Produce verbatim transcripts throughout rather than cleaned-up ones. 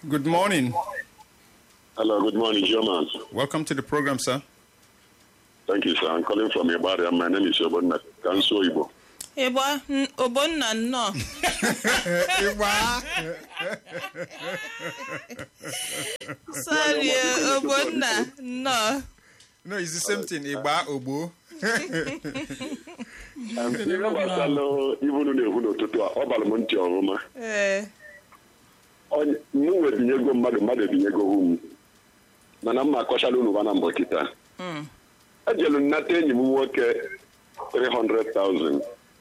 Good morning. Hello, good morning, German. Welcome to the program, sir. Thank you, sir. I'm calling from Ibadan. My name is Obonna Kanso Ibo. Eba, Obonna, no. Sorry, Obonna, no. No, it's the same thing. Iba, Obo. I'm even if to Obalmonti or Roma. Eh. On no Diego Mother Mother Diego Home. Manama Koshalun Vanambokita. Hmm. I tell you nothing, you work three hundred thousand.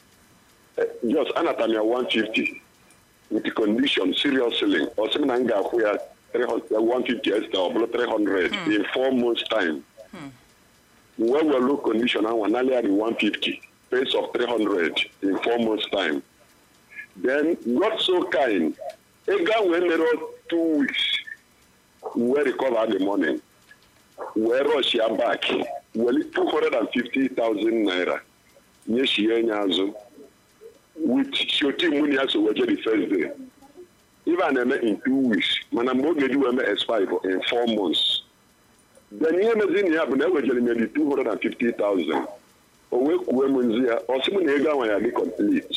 Just anatomia one fifty with the condition serious selling or seminanga where one fifty extra or three hundred hmm. in four months' time. Hmm. When we look condition and one earlier the one fifty, pace of three hundred in four months' time. Then God so kind, a guy when there are two weeks, we recover the money. We rush here back. Well, two hundred and fifty thousand naira. Yes, you with Shoti money as we get the first day. Even in two weeks, man, I'm going to do M S five in four months. Then you have seen here, but never getting maybe two hundred and fifty thousand. Or we women here, or some nigga when I be complete.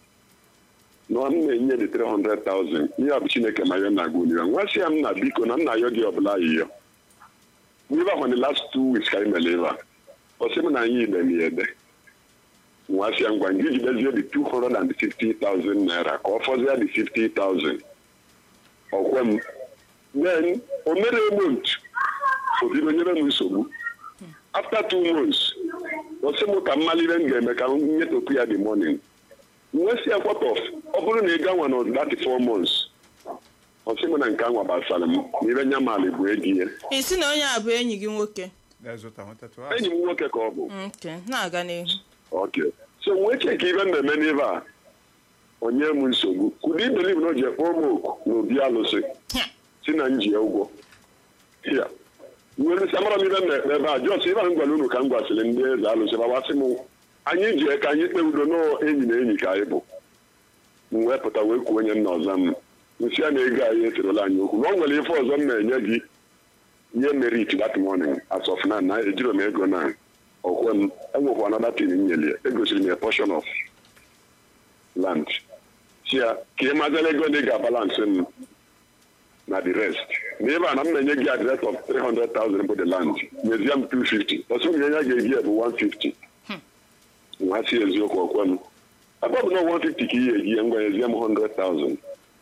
No, I'm near the three hundred thousand. You have seen a Kamayana Gunia. Once I'm not because I'm not your job here. We were on the last two weeks, I'm a lever. Or seven and year than the other. Once I'm going to give you the two hundred and fifty thousand naira, or for the fifty thousand. Or when then, or maybe a month, for the never after two months, or some can malivan game, I can get to clear the morning. Once you have what of, open a gun on that four months. Or someone and come about Salem, even Yamali bread here. Is it no ya be enyi gi nwoke? That's what I wanted to ask. Any work a couple. Okay, na gani. Okay. So we check even the maneuver on your munso. Could you believe no Japomo, no Dialose? Sinanji Ogo. Here. When some of them never just even Galunu can go cylinder, Zalos, Wasimo. I need you, can you know any any caibo? We put away when you're not them. Monsieur Nega, yes, Rolanyo. Normally for some men, you merit that morning as of now, I do make go now. Or when I move another thing in Yelia, it goes in a portion of land. Here, Kimazalega nega balance and not the rest. Never I'm going to get rest of three hundred thousand for the land. Museum two fifty. Or some Yaya gave you one fifty. What's here is your one. Above no one fifty key, I'm going to one hundred thousand.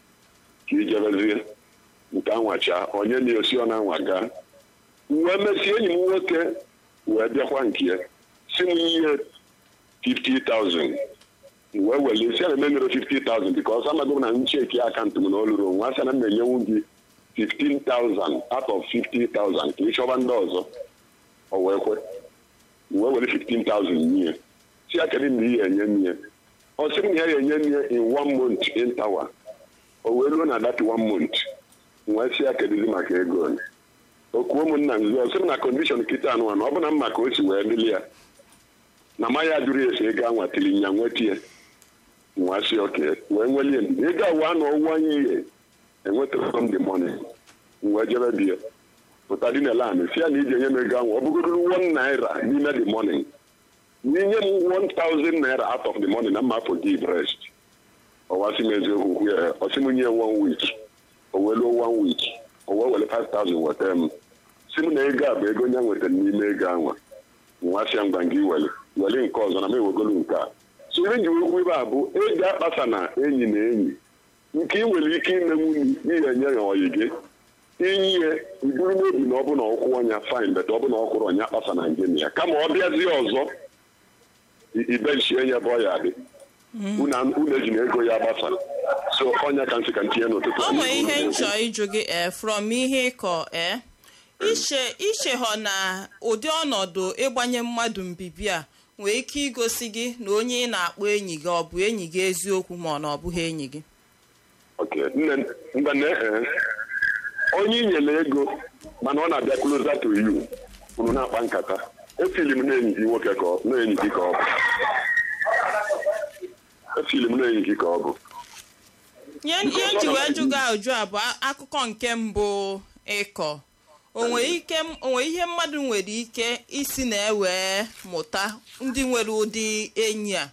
Kijavazi, Mutanwacha, or Yenny Osiona Waga. When I see any worker, where the one here, similar fifty thousand. Well, well, you say a member of fifty thousand because I'm going to check your account to Monolo. Once and a million fifteen thousand out of fifty thousand. Which of one does or where? Well, fifteen thousand year. See, I can be a year. Or sitting here a year in one month in Tower. Or we're going at that one month. Once I can do my care going. O woman and some condition Kitan one, open up my coach where Delia. Namaya Duri is a gun what telling young what here. Was okay. When William, you got one or one year and what from the morning. Whatever dear. But I didn't alarm. If you need a young gun, one naira, you the morning. Minimum one thousand naira out of the morning, I'm up for give rest. Or was he here, or Simonia one week, or well one week. Or well, five thousand what um, Simonega, Begonia with the Nimega. Washam Bangi, well, well, in cause on a may go look. So when you will go Abu, Ega Basana, any name. You came with you came the moon, me and young or you get. In year, you do not open or one you find, but open or on your Basana and Genia. Come on, there's yours. Eventually, your boy, Abby. Una una go ya Basana. So onya can see continue to. O nwe ihe nchọ ịjụ gị eh from ihe ịkọ eh iche iche ho na ụdị ọnọdụ ịgbanye mmadụ mbibi a nwee ike igosi gị na onye ị na-akpọ enyi gị ọ bụ enyi gị eziokwu ma ọ na ọ bụghị enyi gị. Okay, nne ngane eh onye nyere ego mana ọ na-abịa closer to you. Unu na-akpa nkata. Efili m na enyi gị nwoke ka ọ na enyi gị ka ọ bụ. Efili m na enyi gị ka ọ bụ. ihe nji wee jụ gị ajụ a bụ akụkọ nke mbụ ịkọ onwe ike onwe ihe mmadụ nwere ike isi na-ewe mụta ndị nwere ụdị enyi a.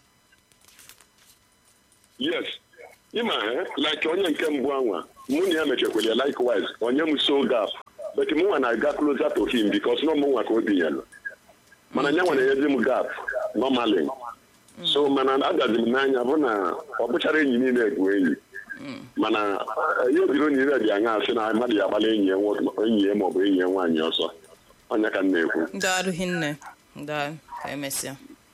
Yes, ịma like onye nke mbụ anwa mụ na ya mechekwara likewise onye m so gap but mụ nwa na-aga closer to him because no mụ nwa ka obi ya mana nye nwere ezi m gap normally so mana agazi m n'anya bụ na ọ bụchara enyi niile egwu enyi mana ihe obiro niile dị anya asị na mmadụ ya agbala enyi ya maọbụ enyi ya nwaanyị ọsọ onye ka m na-ekwu. Ndaalụ hinne ndaalụ ka emesịa.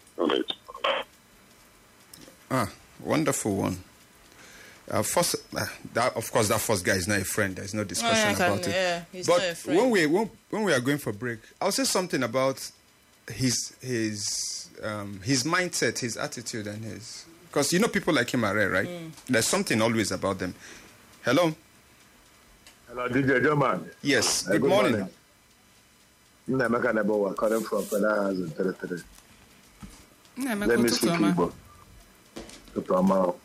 Ah, wonderful one. Uh, first, uh, that, of course, that first guy is not a friend. There's no discussion oh, yeah, about can, it. Yeah, he's but not a friend. when we when, when we are going for break, I'll say something about his his um, his mindset, his attitude, and his because you know people like him are rare, right? Mm. There's something always about them. Hello. Hello, D J German. Yes. Uh, good, good morning. morning. Nnameka Nebowa, calling from Fela House in Territory. Let me speak Igbo. Tụtụọma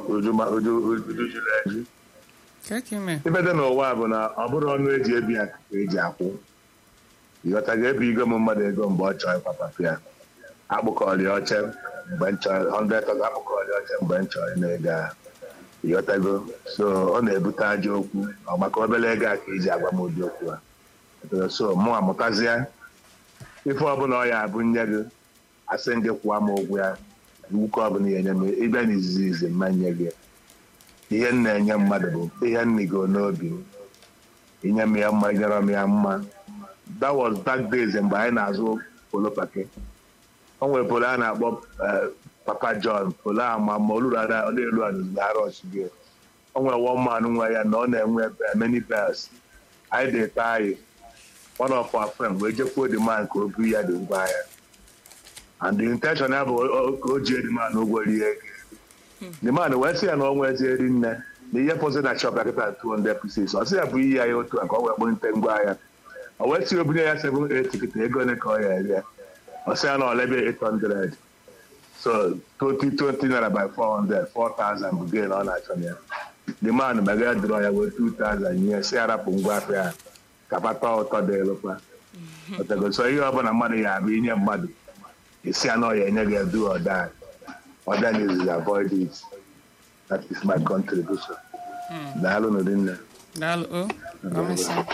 ujujuleji ibede n'ụwa bụ na ọ bụrụ ọnụ eji ebi ya ka eji akwụ ịghọta ga-ebi igo m mmadụ ego mgbe ọ chọrọ ịkwapapịa akpụkọrị oche mgbe m chọrọ one hundred thousand akpụkọrị oche mgbe m chọrọ na-ego a ịghọtago so ọ na-ebute ajọ okwu ọ maka obere ego a ka eji agwa m ụdị okwu a so mụ amụtazie ife ọbụla ọ ya abụ nye gị asị ndị kwụwa m ụgwọ ya iwu ka ọ bụla ihe nye m ịbịa n'izizi izi mma nye gị ihe m na-enye mmadụ bụ ihe m nigo n'obi inye m ya mma nyere m ya mma. That was back days mgbe anyị na-azụ polo pake o nwere polo a na-akpọ Papa John polo ama ma oluru ada ọ na-elu anụzigara ọchịgị o nwere one man nwe ya na ọ na-enwe many bells anyị dị taa anyị one of our friends wee jekwuo the man ka o bu ya dị ngwa ahịa and the intention ya bụ ka o jie the man ụgwọ rie ego the man wee sị ya na ọnwa ezi eri nne na ihe pọzi na shop akịta two hundred pieces ọ sị ya bụ iyi ya otu a ka ọ wee kpụnite ngwa ahịa o wee sị obinye ya seven eight tikiti ego ole ka ọ ya eri ya ọ sị ya na olebe eight hundred so twenty twenty naira by four hundred four thousand bụ gain ọ na-achọ ya the man mega dịrọ ya wee two thousand nye sị ya rapụ ngwa afịa ya ka pata ụtọ dị elụkwa ọtago so ihe ọbụla mmadụ ya abụ inye mmadụ isi anọ ya enye gị do or die or then is avoid it. That is my contribution. Daalụ n'ụdịnne. Daalụ o. Ọmụsị.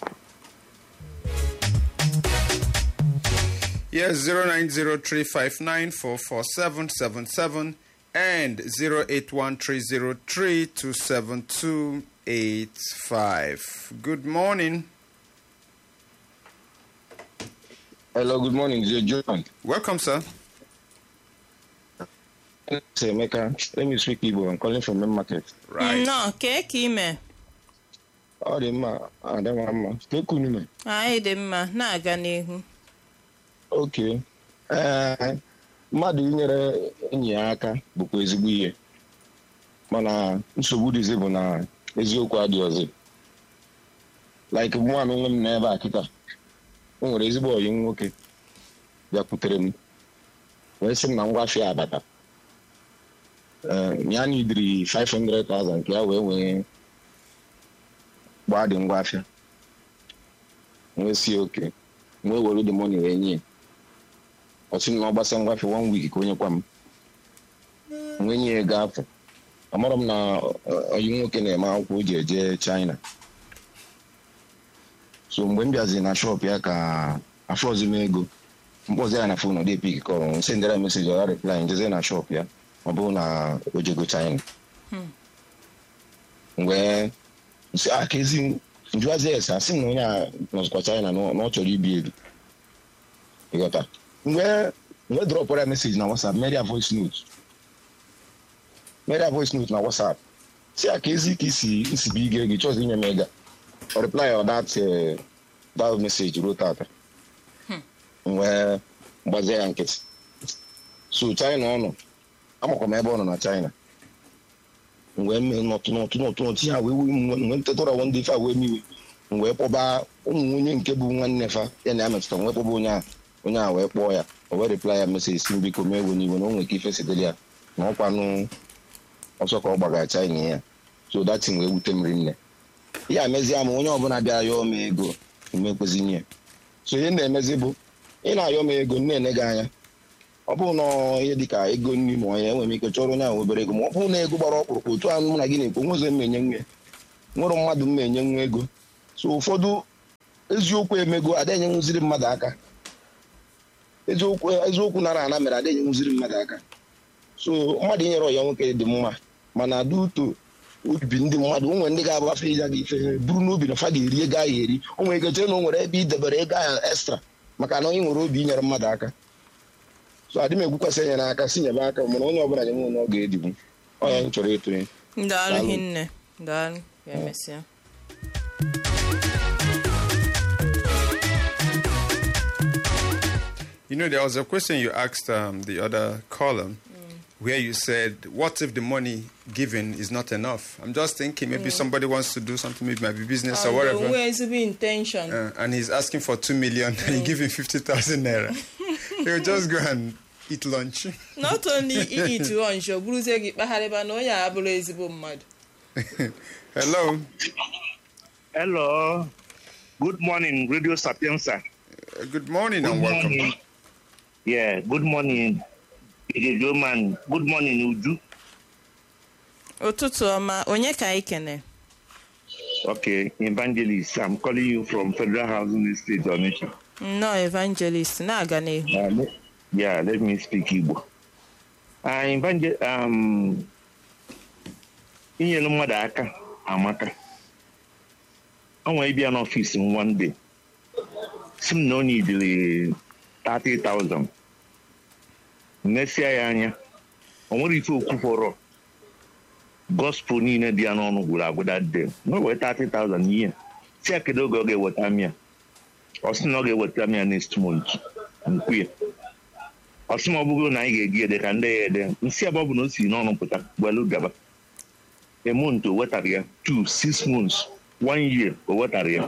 Yes, zero nine zero three five nine four four seven seven seven and zero eight one three zero three two seven two eight five. Good morning. Hello, good morning, J. John. Welcome, sir. Emeka, let me speak Igbo. I'm calling from the market. Right. No, ke ka ime. Ọ dị mma, ada m mma. Keku n'ime. Anyị dị mma, na-aga n'ihu. Okay. Eh, mmadụ inyere enyi ya aka bụkwa ezigbo ihe. Mana nsogbu dịzi bụ na eziokwu adịghị ọzọ. Like mụ anụ nwe m n'ebe a kịta. O nwere ezigbo ọyị nwoke bịakwutere m wee sị m na ngwa afịa abata ya nidiri five hundred thousand ka ya wee wee gbaa dị ngwa afịa wee si oke wee were the money wee nye ọ sị na ọ gbasa ngwa afịa one week ka onye kwa m wee nye ego afọ amara m na ọyị nwoke na-eme akwụkwọ o ji eje China so mgbe m bịazi na shop ya ka afọ ọzọ m ego mkpọzi ya na fon ọ dị epik kọrọ nsị ndịra meseji ọ ya reply njeze na shop ya ọ bụrụ na ojego China mgbe nsị aka ezi njụazi ese asị na onye a nọzikwa China na ọ chọrọ ibi ebi ịghọta mgbe mgbe drọpụrụ ya meseji na WhatsApp media voice note media voice note na WhatsApp si aka ezi ka isi nsibi ige gị chọzi inye m ego or reply on that uh, that message wrote out. Where was there and kids? So China no. I'm come ebe on na China. When not not not not here we went to one day far we me. Mgbe kpọba ụmụ nwunye nke bụ nwanne fa ya na ametụta mgbe kpọba onye a onye a wee kpọọ ya o wee reply ya message si biko mee ewe n'iwe na o nwere ike ife sitere ya na ọkwanụ ọsọ ka ọ gbaga China ya so that thing wee wute m rinne ya emezi ama onye ọbụla bịara yọọ m ego mekwezi nye so ihe na-emezi bụ ị na-ayọ m ego nne gị anya ọ bụrụ na ihe dịka ego nri ma onye enwere m ike chọrọ onye ahụ obere ego ma ọ bụrụ na ego gbara ọkpụrụkpụ otu ahụ mụ na gị na-ekwu nweze m enye nwe nwere mmadụ m enye nwa ego so ụfọdụ eziokwu emego adenye nwụziri mmadụ aka eziokwu eziokwu nara ana mere adenye nwụziri mmadụ aka so mmadụ inyere ọya nwoke dị mma mana duto obi ndị mmadụ o nwere ndị ga-agbafe ịja gị ife buru n'obi na fa ga-eri ego ahụ eri o nwere ike chee na o nwere ebe idebere ego ahụ extra maka na onye nwere obi inyere mmadụ aka so adị m egwukwasị enyere aka si nyebe aka mana onye ọbụla nye nwe na ọ ga-edigbu ọya m chọrọ ịtụ ya Daalụ hinne daalụ ya emesịa. You know, there was a question you asked um, the other column mm. where you said, what if the money given is not enough? I'm just thinking maybe mm. somebody wants to do something, maybe it might be business and or whatever. Where is the intention? Uh, and he's asking for two million mm. and you give him fifty thousand naira. He'll just go and eat lunch. Not only eat lunch, Hello. Hello. Good morning, Radio Sapienza. Uh, good morning good and welcome. Morning. Yeah, good morning, man. Good morning, Uju. Ụtụtụ ọma, onye ka anyị kene? Okay, Evangelist, I'm calling you from Federal Housing Estate, Onitsha. No, Evangelist, na-aga n'ihu. Uh, yeah, let me speak Igbo. Uh, Evangel um, inyelu mmadụ aka amaka. O nwere ịbịa n'ọfịs m one day. Si m na o nidiri thirty thousand. Nnesia ya anya. O nwere ife okwu fọrọ. Gospel niile dị ya n'ọnụ gwụrụ agwụ that day. No wee thirty thousand ihe. Si ya kedu oge ọ ga-eweta m ya. Ọ sị na ọ ga-eweta m ya next month. Nkwu ya. Ọ sị ma ọ bụrụ na anyị ga-egi ede ka ndị ya ede. Nsị ebe ọ bụ na o si n'ọnụ pụta gwelu gaba. A month o wetara ya. Two, six months. One year o wetara ya.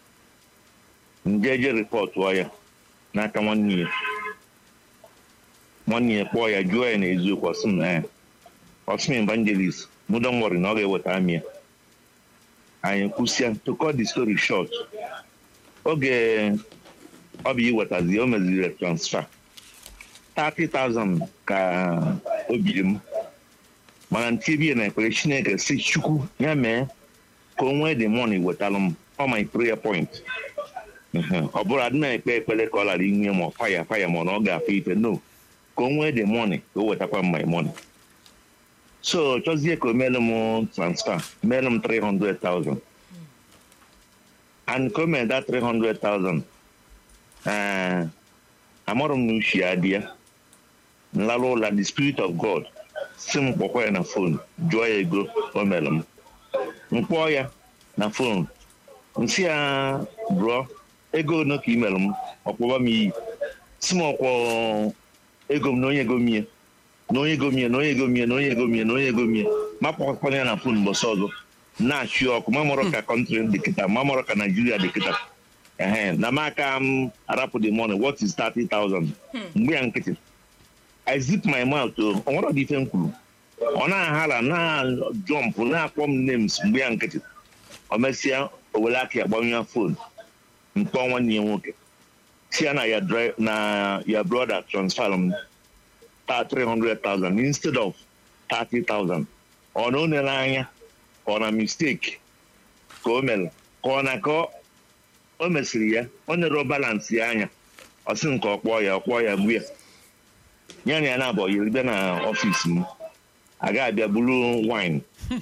Njeje report wa ya n'aka nwanne ya. Nwanne ya kpọọ ya jụọ ya n'eziokwu ọsị m na ya. Ọsị m Evangelist, mụ don't worry na ọ ga-eweta m ya. Anyị kwụsịa, to cut the story short. Oge ọ bụ iwetazi o meziri transfer. thirty thousand ka o biri m. Mana ntibie na ekpere Chineke si Chukwu ya mee ka o nwee the money wetalụ m. All my prayer point. Ọ bụrụ adị na-ekpe ekpere ka ọ lara inwe ma faya faya ma ọ ga-afọ ife no ka o nwee the money ka o wetakwa m my money. So chọzie ka o meelu m transfer meelu m three hundred thousand and ka o mee that three hundred thousand uh, amụrụ m na ushi ya dị ya nlalụ ụla the spirit of God si m kpọkwa ya na phone jụọ ya ego o meelu m mkpọọ ya na phone nsị ya bro ego no ka imelu m ọkpọba m iyi si m ọkwọ ego m na onye ego mie na onye ego mie na onye ego mie na onye ego mie na onye ego mie ma kpọkwana ya na fon mbọsị ọzọ na-achị ọkụ ma mụrụ ka kọntrị dị kịta ma mụrụ ka Nigeria dị kịta ehe na m aka m arapụ the money what is thirty thousand mgbe ya nkịtị I zip my mouth o nwere ọdị ife m kwuru ọ na-ahala na jump na-akpọ m names mgbe ya nkịtị o mesịa o were aka ya gbanyụọ fon mkpọ nwanne ya nwoke si ya na ya na ya brother transfer m three hundred thousand instead of thirty thousand. Ọ na onere anya ọ na mistake ka o mere ka ọ na ka o mesịrị ya o nere balance ya anya ọ sị nke ọkpọ ya ọkpọ ya gbu ya ya na ya na-abọ yiri bịa na ọfịs m aga abịa buru wine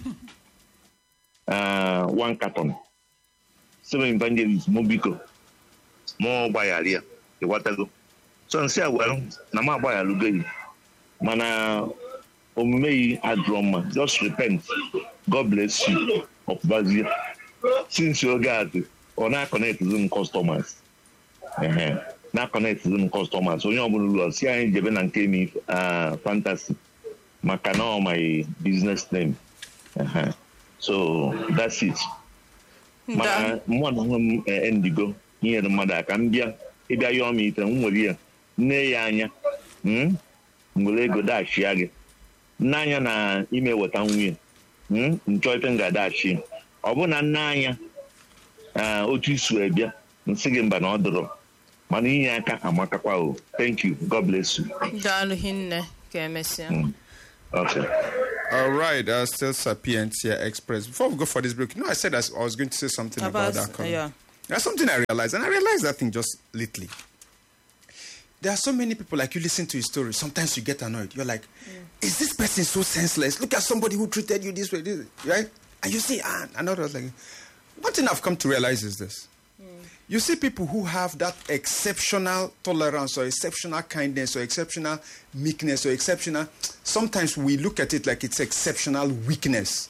uh, one carton seven Evangelist mụ biko mụ gbaghara ya ịghọtago so nsị a gwara na m agbagharugo yi mana omume yi adịrọ mma just repent God bless you ọpụbazie since oge a dị ọ na-akọnect zin customers ehe na-akọnect zin customers onye ọbụla ụlọ si anyị jebe na nke mi fantasy maka na ọ my business name ehe so that's it mana mụ na onwe m endigo inyere mmadụ aka m bịa ịbịa yọọ m ite m nwere ya nne ya anya nwere ego dachia gị nne anya na ime weta nwunye nchọ ife ngadachi ọ bụ na nne anya otu isu ebịa nsị gị mba na ọ dụrụ mana inye aka amakakwa o. Thank you. God bless you. Daalụ hinne ka emesịa. Okay. All right, uh, still Sapientia Express. Before we go for this break, you know, I said I was going to say something about, About- that. Column. yeah. There's something I realized, and I realized that thing just lately. There are so many people, like, you listen to his story, sometimes you get annoyed. You're like, is this person so senseless? Look at somebody who treated you this way, this, right? And you see, ah, and others like, one thing I've come to realize is this. You see people who have that exceptional tolerance or exceptional kindness or exceptional meekness or exceptional, sometimes we look at it like it's exceptional weakness.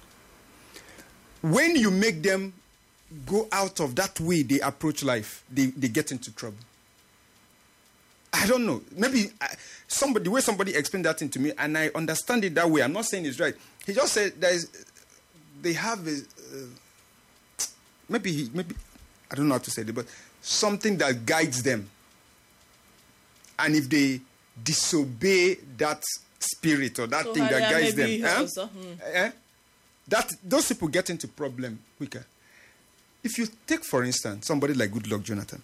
When you make them go out of that way they approach life, they, they get into trouble. I don't know. Maybe I, somebody, the way somebody explained that thing to me, and I understand it that way. I'm not saying it's right. He just said there is, they have a, uh, maybe he, maybe, I don't know how to say it, but something that guides them. And if they disobey that spirit or that So thing that Harry, guides them, maybe eh? also, hmm. Eh? that those people get into problem quicker. If you take, for instance, somebody like Goodluck Jonathan,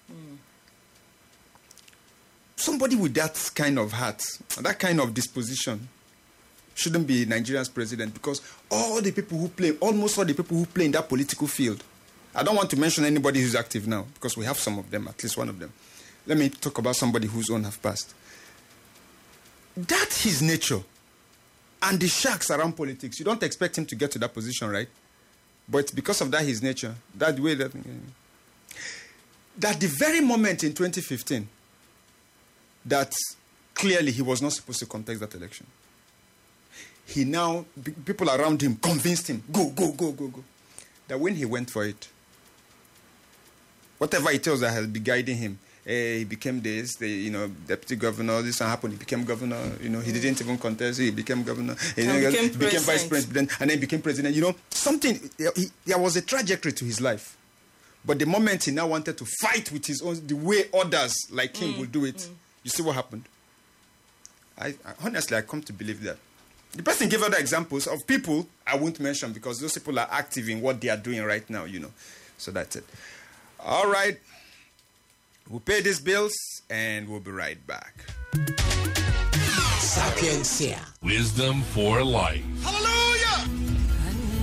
somebody with that kind of heart, that kind of disposition, shouldn't be Nigeria's president, because all the people who play, almost all the people who play in that political field, I don't want to mention anybody who's active now, because we have some of them, at least one of them. Let me talk about somebody whose own have passed. That's his nature. And the sharks around politics, you don't expect him to get to that position, right? But because of that, his nature, that way that... That the very moment in twenty fifteen, that clearly he was not supposed to contest that election. He now, people around him convinced him, go, go, go, go, go. That when he went for it, whatever it tells that has been guiding him, eh, he became this, the, you know, deputy governor, this one happened, he became governor, you know, he didn't even contest, he became governor, he And then became became vice president. president, and then became president, you know, something, he, there was a trajectory to his life. But the moment he now wanted to fight with his own, the way others like him would do it, you see what happened? I, I honestly, I come to believe that. The person gave other examples of people I won't mention because those people are active in what they are doing right now, you know. So that's it. All right. We'll pay these bills and we'll be right back. Sapiencia. Wisdom for life. Hallelujah.